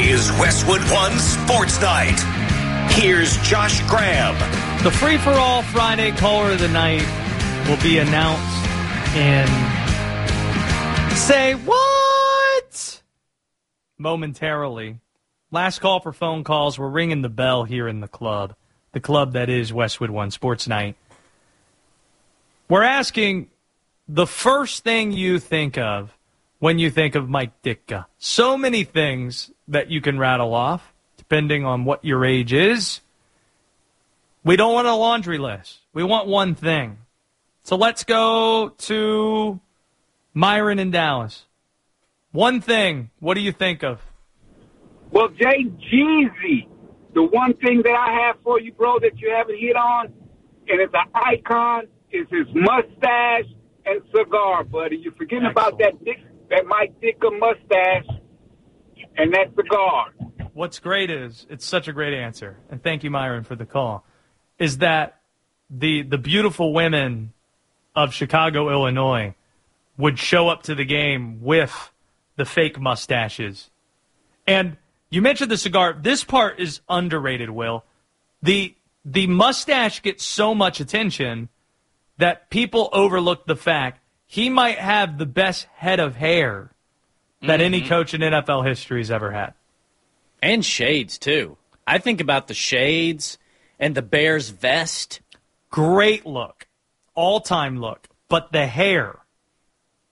is Westwood One Sports Night. Here's Josh Graham. The free-for-all Friday caller of the night will be announced in Say What? Momentarily. Last call for phone calls. We're ringing the bell here in the club that is Westwood One Sports Night. We're asking the first thing you think of when you think of Mike Ditka. So many things that you can rattle off, depending on what your age is. We don't want a laundry list. We want one thing. So let's go to Myron in Dallas. One thing. What do you think of? Well, Jay Jeezy, the one thing that I have for you, bro, that you haven't hit on, and it's an icon, is his mustache and cigar, buddy. You're forgetting about that Mike Ditka mustache and that cigar. What's great is, it's such a great answer, and thank you, Myron, for the call, is that the beautiful women of Chicago, Illinois, would show up to the game with the fake mustaches. And you mentioned the cigar. This part is underrated, Will. The mustache gets so much attention that people overlook the fact he might have the best head of hair that any coach in NFL history has ever had. And shades, too. I think about the shades and the Bears vest. Great look. All-time look. But the hair.